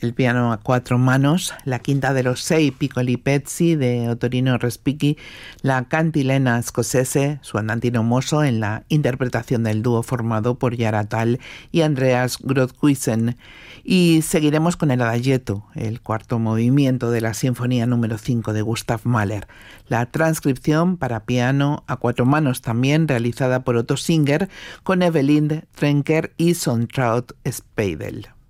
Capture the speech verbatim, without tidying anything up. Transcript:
el piano a cuatro manos, la quinta de los sei piccoli pezzi de Ottorino Respighi, la cantilena scozzese, su andantino mozo en la interpretación del dúo formado por Yara Tal y Andreas Grothhuizen. Y seguiremos con el adagietto, el cuarto movimiento de la Sinfonía número cinco de Gustav Mahler, la transcripción para piano a cuatro manos también realizada por Otto Singer con Evelyn Trenker y Sontraut Speidel.